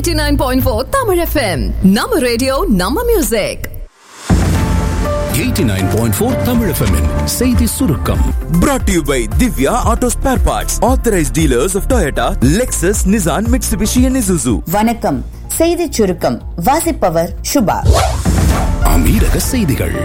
89.4 Tamil FM. Nama radio, Nama music. 89.4 Tamil FM -in செய்தி சுருக்கம். Brought to you by Divya Auto Spare Parts, authorized dealers of Toyota, Lexus, Nissan, Mitsubishi and Isuzu. வணக்கம். செய்தி சுருக்கம் வாசிப்பவர் சுபா. அமீரக செய்திகள்.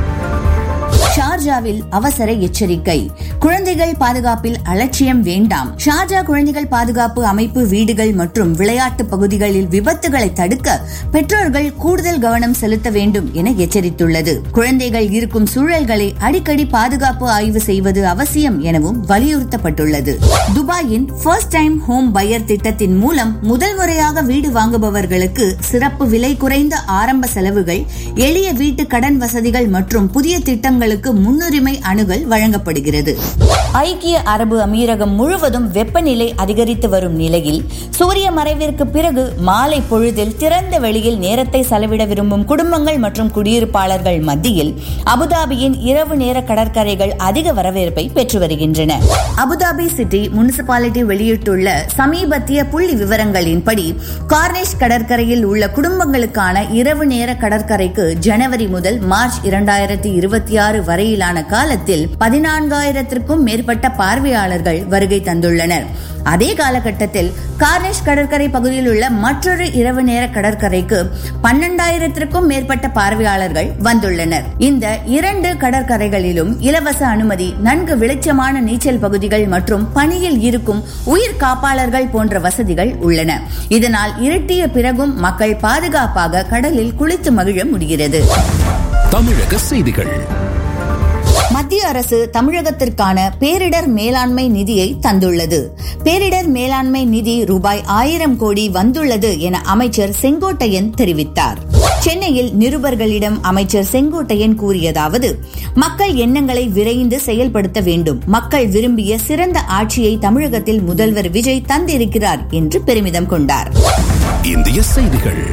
ஷார்ஜாவில் அவசர எச்சரிக்கை. குழந்தைகள் பாதுகாப்பில் அலட்சியம் வேண்டாம். ஷார்ஜா குழந்தைகள் பாதுகாப்பு அமைப்பு வீடுகள் மற்றும் விளையாட்டு பகுதிகளில் விபத்துகளை தடுக்க பெற்றோர்கள் கூடுதல் கவனம் செலுத்த வேண்டும் என எச்சரித்துள்ளது. குழந்தைகள் இருக்கும் சூழல்களை அடிக்கடி பாதுகாப்பு ஆய்வு செய்வது அவசியம் எனவும் வலியுறுத்தப்பட்டுள்ளது. துபாயின் ஃபர்ஸ்ட் டைம் ஹோம் பையர் திட்டத்தின் மூலம் முதல் முறையாக வீடு வாங்குபவர்களுக்கு சிறப்பு விலை குறைந்த ஆரம்ப செலவுகள், எளிய வீட்டு கடன் வசதிகள் மற்றும் புதிய திட்டங்களுக்கு முன்னுரிமை அணுகல் வழங்கப்படுகிறது. ஐக்கிய அரபு அமீரகம் முழுவதும் வெப்பநிலை அதிகரித்து வரும் நிலையில் சூரிய மறைவிற்கு பிறகு மாலை பொழுதில் திறந்த வெளியில் நேரத்தை செலவிட விரும்பும் குடும்பங்கள் மற்றும் குடியிருப்பாளர்கள் மத்தியில் அபுதாபியின் இரவு நேர கடற்கரைகள் அதிக வரவேற்பை பெற்று வருகின்றன. அபுதாபி சிட்டி முனிசிபாலிட்டி வெளியிட்டுள்ள சமீபத்திய புள்ளி விவரங்களின்படி கார்னிஷ் கடற்கரையில் உள்ள குடும்பங்களுக்கான இரவு நேர கடற்கரைக்கு ஜனவரி முதல் மார்ச் 2026 வரையிலான காலத்தில் 14,000க்கும் மேற்பட்ட பார்வையாளர்கள் வருகை தந்துள்ளனர். அதே காலகட்டத்தில் கார்னிஷ் கடற்கரை பகுதியில் உள்ள மற்றொரு இரவு நேர கடற்கரைக்கு 12,000க்கும் மேற்பட்ட பார்வையாளர்கள் வந்துள்ளனர். இந்த இரண்டு கடற்கரைகளிலும் இலவச அனுமதி, நன்கு வெளிச்சமான நீச்சல் பகுதிகள் மற்றும் பணியில் இருக்கும் உயிர் காப்பாளர்கள் போன்ற வசதிகள் உள்ளன. இதனால் இருட்டிய பிறகும் மக்கள் பாதுகாப்பாக கடலில் குளித்து மகிழ முடிகிறது. தமிழக செய்திகள். மத்திய அரசு தமிழகத்திற்கான பேரிடர் மேலாண்மை நிதியை தந்துள்ளது. பேரிடர் மேலாண்மை நிதி ரூபாய் 1000 கோடி வந்துள்ளது என அமைச்சர் செங்கோட்டையன் தெரிவித்தார். சென்னையில் நிருபர்களிடம் அமைச்சர் செங்கோட்டையன் கூறியதாவது: மக்கள் எண்ணங்களை விரைந்து செயல்படுத்த வேண்டும். மக்கள் விரும்பிய சிறந்த ஆட்சியை தமிழகத்தில் முதல்வர் விஜய் தந்திருக்கிறார் என்று பெருமிதம் கொண்டார். இந்திய செய்திகள்.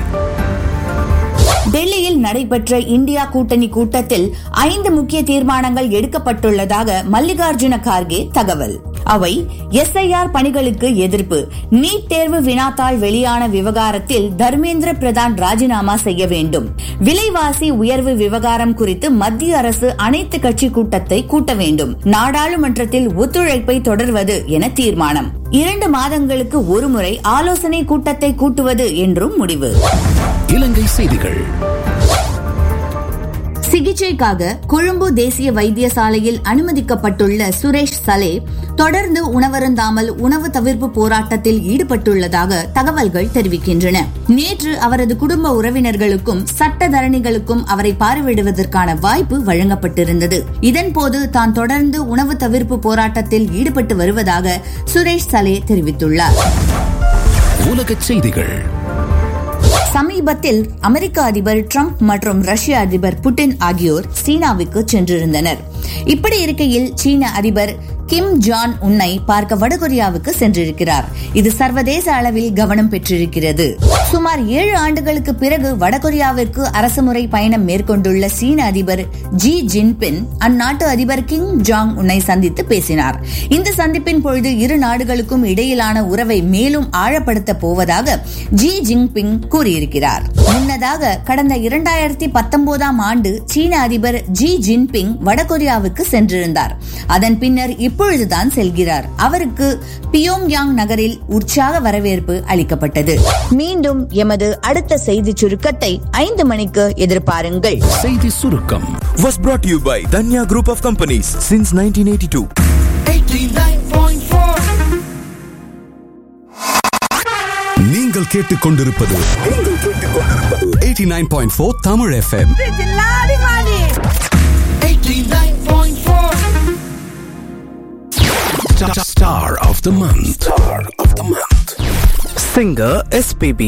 டெல்லியில் நடைபெற்ற இந்தியா கூட்டணி கூட்டத்தில் 5 முக்கிய தீர்மானங்கள் எடுக்கப்பட்டுள்ளதாக மல்லிகார்ஜுன கார்கே தகவல். அவை: எஸ்ஐஆர் பணிகளுக்கு எதிர்ப்பு, நீட் தேர்வு வினாத்தாள் வெளியான விவகாரத்தில் தர்மேந்திர பிரதான் ராஜினாமா செய்ய வேண்டும், விலைவாசி உயர்வு விவகாரம் குறித்து மத்திய அரசு அனைத்து கட்சி கூட்டத்தை கூட்ட வேண்டும், நாடாளுமன்றத்தில் ஒத்துழைப்பை தொடர்வது என தீர்மானம், 2 மாதங்களுக்கு ஒருமுறை ஆலோசனை கூட்டத்தை கூட்டுவது என்றும் முடிவு. இலங்கை செய்திகள். சிகிச்சைக்காக கொழும்பு தேசிய வைத்தியசாலையில் அனுமதிக்கப்பட்டுள்ள சுரேஷ் சலே தொடர்ந்து உணவருந்தாமல் உணவு தவிர்ப்பு போராட்டத்தில் ஈடுபட்டுள்ளதாக தகவல்கள் தெரிவிக்கின்றன. நேற்று அவரது குடும்ப உறவினர்களுக்கும் சட்டத்தரணிகளுக்கும் அவரை பார்வையிடுவதற்கான வாய்ப்பு வழங்கப்பட்டிருந்தது. இதன்போது தான் தொடர்ந்து உணவு தவிர்ப்பு போராட்டத்தில் ஈடுபட்டு வருவதாக சுரேஷ் சலே தெரிவித்துள்ளார். உலக செய்திகள். சமீபத்தில் அமெரிக்க அதிபர் டிரம்ப் மற்றும் ரஷ்ய அதிபர் புட்டின் ஆகியோர் சீனாவுக்கு சென்றிருந்தனர். இப்படி இருக்கையில் சீன அதிபர் கிம் ஜாங் உன்னை பார்க்க வடகொரியாவுக்கு சென்றிருக்கிறார். இது சர்வதேச அளவில் கவனம் பெற்றிருக்கிறது. சுமார் 7 ஆண்டுகளுக்கு பிறகு வடகொரியாவிற்கு அரசுமுறை பயணம் மேற்கொண்டுள்ள சீன அதிபர் ஜி ஜின்பிங் அந்நாட்டு அதிபர் கிம் ஜாங் உன்னை சந்தித்து பேசினார். இந்த சந்திப்பின் பொழுது இரு நாடுகளுக்கும் இடையிலான உறவை மேலும் ஆழப்படுத்த போவதாக ஜி ஜின்பிங் கூறியிருக்கிறார். முன்னதாக கடந்த 2019ஆம் ஆண்டு சீன அதிபர் ஜி ஜின்பிங் வடகொரியாவுக்கு சென்றிருந்தார். அதன் பின்னர் இப்பொழுதுதான் செல்கிறார். அவருக்கு பியோங்யாங் நகரில் உற்சாக வரவேற்பு அளிக்கப்பட்டது. மீண்டும் எமது அடுத்த செய்தி சுருக்கத்தை 5 மணிக்கு எதிர்பாருங்கள். செய்தி சுருக்கம் was brought to you by Danya Group of Companies since 1982. 89.4. நீங்கள் கேட்டுக்கொண்டிருப்பது 89.4 Tamil FM. 89.4. Star of the month. Singer SPB.